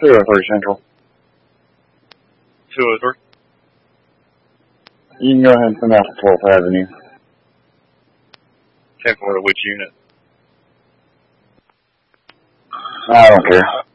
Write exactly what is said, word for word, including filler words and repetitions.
two oh three Central. two oh three? You can go ahead and send out to twelfth Avenue. ten four to which unit? I don't care.